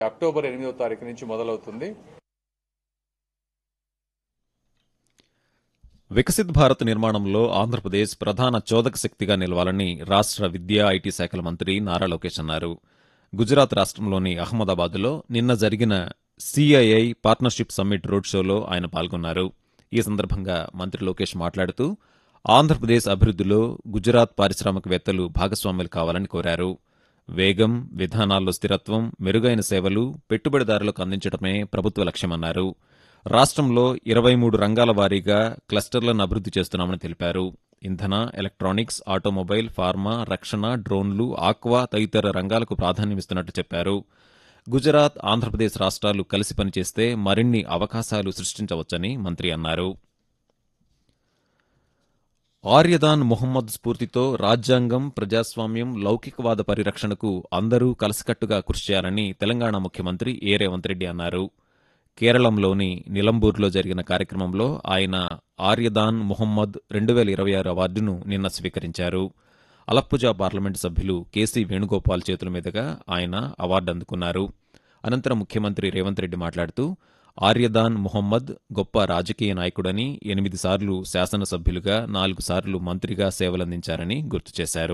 October 8వ తారీఖు నుంచి మొదలవుతుంది. వికసిత్ భారత్ నిర్మాణంలో ఆంధ్రప్రదేశ్ ప్రధాన చోదక శక్తిగా నిలవాలని రాష్ట్ర విద్యా, ఐటీ శాఖల మంత్రి నారా లోకేష్ అన్నారు. గుజరాత్ రాష్ట్రంలోని అహ్మదాబాద్లో నిన్న జరిగిన సిఐఐ పార్ట్నర్షిప్ సమ్మిట్ రోడ్ షోలో ఆయన పాల్గొన్నారు. ఈ సందర్భంగా మంత్రి లోకేష్ మాట్లాడుతూ ఆంధ్రప్రదేశ్ అభివృద్ధిలో గుజరాత్ పారిశ్రామికవేత్తలు భాగస్వాములు కావాలని కోరారు. వేగం, విధానాల్లో స్థిరత్వం, మెరుగైన సేవలు పెట్టుబడిదారులకు అందించడమే ప్రభుత్వ లక్ష్యమన్నారు. రాష్ట్రంలో 23 రంగాల వారీగా క్లస్టర్లను అభివృద్ధి చేస్తున్నామని తెలిపారు. ఇంధన, ఎలక్ట్రానిక్స్, ఆటోమొబైల్, ఫార్మా, రక్షణ, డ్రోన్లు, ఆక్వా తదితర రంగాలకు ప్రాధాన్యమిస్తున్నట్టు చెప్పారు. గుజరాత్, ఆంధ్రప్రదేశ్ రాష్ట్రాలు కలిసి పనిచేస్తే మరిన్ని అవకాశాలు సృష్టించవచ్చని మంత్రి అన్నారు. ఆర్యదాన్ మొహమ్మద్ స్ఫూర్తితో రాజ్యాంగం, ప్రజాస్వామ్యం, లౌకికవాద పరిరక్షణకు అందరూ కలిసికట్టుగా కృషి చేయాలని తెలంగాణ ముఖ్యమంత్రి ఏ రేవంత్ రెడ్డి అన్నారు. కేరళంలోని నిలంబూర్లో జరిగిన కార్యక్రమంలో ఆయన ఆర్యదాన్ మొహమ్మద్ 2026 అవార్డును నిన్న స్వీకరించారు. అలప్పుజా పార్లమెంటు సభ్యులు కేసీ వేణుగోపాల్ చేతుల మీదుగా ఆయన అవార్డు అందుకున్నారు. అనంతరం ముఖ్యమంత్రి రేవంత్ రెడ్డి మాట్లాడుతూ ఆర్యదాన్ మొహమ్మద్ గొప్ప రాజకీయ నాయకుడని, 8 సార్లు శాసనసభ్యులుగా, 4 సార్లు మంత్రిగా సేవలందించారని గుర్తు చేశారు.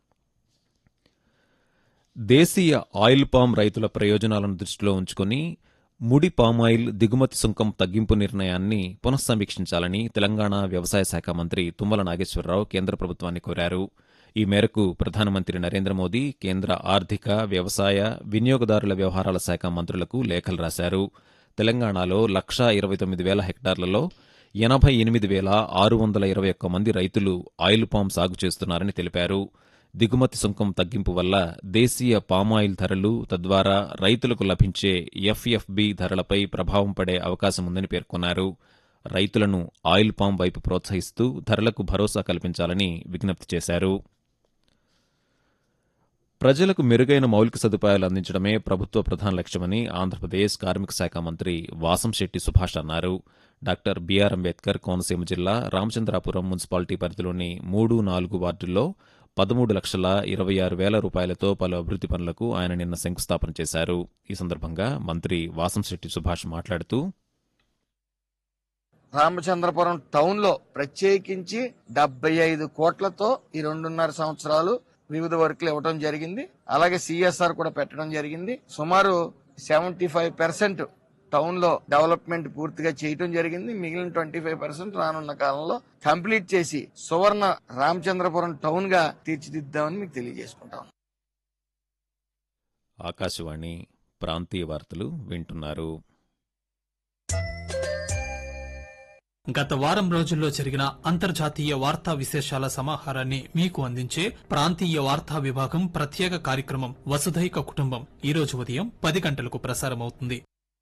దేశీయ ఆయిల్ పామ్ రైతుల ప్రయోజనాలను దృష్టిలో ఉంచుకుని ముడి పామాయిల్ దిగుమతి సుంకం తగ్గింపు నిర్ణయాన్ని పునఃసమీక్షించాలని తెలంగాణ వ్యవసాయ శాఖ మంత్రి తుమ్మల నాగేశ్వరరావు కేంద్ర ప్రభుత్వాన్ని కోరారు. ఈ మేరకు ప్రధానమంత్రి నరేంద్ర మోదీ కేంద్ర ఆర్థిక, వ్యవసాయ, వినియోగదారుల వ్యవహారాల శాఖ మంత్రులకు లేఖలు రాశారు. తెలంగాణలో 1,29,000 హెక్టార్లలో 88,621 మంది రైతులు ఆయిల్ పామ్ సాగు చేస్తున్నారని తెలిపారు. దిగుమతి సుంకం తగ్గింపు వల్ల దేశీయ పామాయిల్ ధరలు, తద్వారా రైతులకు లభించే ఎఫ్ఎఫ్బి ధరలపై ప్రభావం పడే అవకాశముందని పేర్కొన్నారు. రైతులను ఆయిల్ పామ్ వైపు ప్రోత్సహిస్తూ ధరలకు భరోసా కల్పించాలని విజ్ఞప్తి చేశారు. ప్రజలకు మెరుగైన మౌలిక సదుపాయాలు అందించడమే ప్రభుత్వ ప్రధాన లక్ష్యమని ఆంధ్రప్రదేశ్ కార్మిక శాఖ మంత్రి వాసంశెట్టి సుభాష్ అన్నారు. డాక్టర్ బిఆర్ అంబేద్కర్ కోనసీమ జిల్లా రామచంద్రాపురం మున్సిపాలిటీ పరిధిలోని 3, 4 వార్డుల్లో 13,26,000 రూపాయలతో పలు అభివృద్ధి పనులకు ఆయన నిన్న శంకుస్థాపన చేశారు. ఈ సందర్భంగా మంత్రి వాసంశెట్టి సుభాష్ మాట్లాడుతూ రామచంద్రపురం టౌన్ లో ప్రత్యేకించి 75 కోట్లతో ఈ 2.5 సంవత్సరాలు వివిధ వర్కులు ఇవ్వడం జరిగింది. అలాగే సిఎస్ఆర్ కూడా పెట్టడం జరిగింది. సుమారు 75% టౌన్ లో డెవలప్మెంట్ పూర్తిగా చేయటం జరిగింది. మిగిలిన 25% రానున్న కాలంలో కంప్లీట్ చేసి సువర్ణ రామచంద్రపురం టౌన్ గా తీర్చిదిద్దామని మీకు తెలియజేసుకుంటాం. ఆకాశవాణి ప్రాంతీయ వార్తలు వింటున్నారు. గత వారం రోజుల్లో జరిగిన అంతర్జాతీయ వార్తా విశేషాల సమాహారాన్ని మీకు అందించే ప్రాంతీయ వార్తా విభాగం ప్రత్యేక కార్యక్రమం వసుధైక కుటుంబం ఈ రోజు ఉదయం 10 గంటలకు ప్రసారమవుతుంది.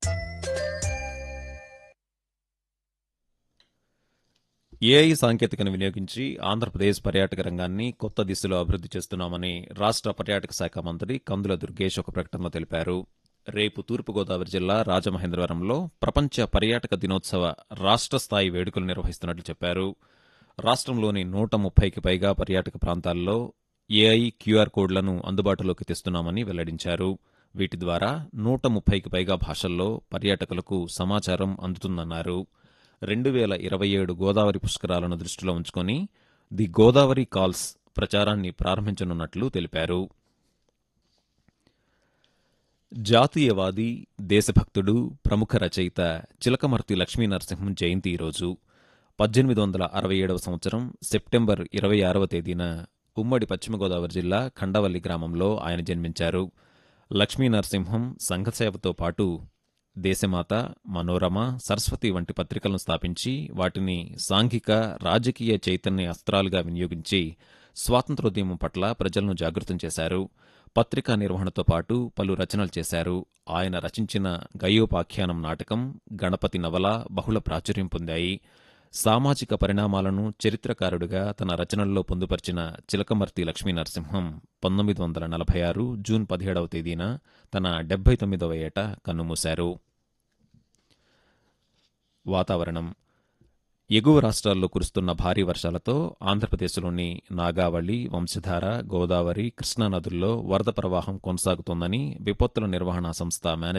ఏఐ సాంకేతికను వినియోగించి ఆంధ్రప్రదేశ్ పర్యాటక రంగాన్ని కొత్త దిశలో అభివృద్ధి చేస్తున్నామని రాష్ట్ర పర్యాటక శాఖ మంత్రి కందుల దుర్గేష్ ఒక ప్రకటనలో తెలిపారు. రేపు తూర్పుగోదావరి జిల్లా రాజమహేంద్రవరంలో ప్రపంచ పర్యాటక దినోత్సవ రాష్ట్ర స్థాయి వేడుకలు నిర్వహిస్తున్నట్లు చెప్పారు. రాష్ట్రంలోని 130కి పైగా పర్యాటక ప్రాంతాల్లో ఏఐ క్యూఆర్ కోడ్లను అందుబాటులోకి తెస్తున్నామని వెల్లడించారు. వీటి ద్వారా 130కి పైగా భాషల్లో పర్యాటకులకు సమాచారం అందుతుందన్నారు. 2027 గోదావరి పుష్కరాలను దృష్టిలో ఉంచుకొని ది గోదావరి కాల్స్ ప్రచారాన్ని ప్రారంభించనున్నట్లు తెలిపారు. జాతీయవాది, దేశభక్తుడు, ప్రముఖ రచయిత చిలకమర్తి లక్ష్మీనరసింహం జయంతి ఈరోజు. 1867వ సంవత్సరం సెప్టెంబర్ 26వ తేదీన ఉమ్మడి పశ్చిమ గోదావరి జిల్లా ఖండవల్లి గ్రామంలో ఆయన జన్మించారు. లక్ష్మీనరసింహం సంఘసేవతో పాటు దేశమాత, మనోరమ, సరస్వతి వంటి పత్రికలను స్థాపించి వాటిని సాంఘిక, రాజకీయ చైతన్య అస్త్రాలుగా వినియోగించి స్వాతంత్రోద్యమం పట్ల ప్రజలను జాగృతం చేశారు. పత్రికా నిర్వహణతో పాటు పలు రచనలు చేశారు. ఆయన రచించిన గయోపాఖ్యానం నాటకం, గణపతి నవల బహుళ ప్రాచుర్యం పొందాయి. సామాజిక పరిణామాలను చరిత్రకారుడిగా తన రచనల్లో పొందుపరిచిన చిలకమర్తి లక్ష్మీనరసింహం 1946 జూన్ 17వ తేదీన తన 79వ ఏట కన్నుమూశారు. వాతావరణం. ఎగువ రాష్ట్రాల్లో కురుస్తున్న భారీ వర్షాలతో ఆంధ్రప్రదేశ్లోని నాగావళి, వంశధార, గోదావరి, కృష్ణా నదుల్లో వరద ప్రవాహం కొనసాగుతోందని విపత్తుల నిర్వహణ సంస్థ